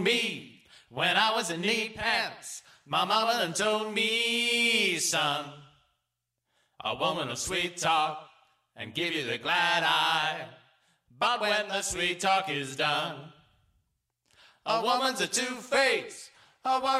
me when I was in knee pants. My mama done told me, son, a woman will sweet talk and give you the glad eye. But when the sweet talk is done, a woman's a two-face, a